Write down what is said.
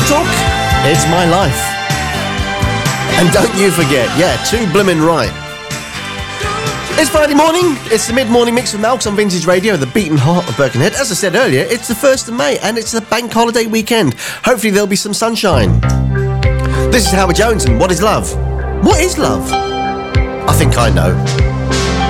Talk, it's my life. And don't you forget, too blimmin' right. It's Friday morning, it's the mid-morning mix with Malks on Vintage Radio, the beating heart of Birkenhead. As I said earlier, it's the 1st of May and it's the bank holiday weekend. Hopefully there'll be some sunshine. This is Howard Jones and What is Love? What is love? I think I know.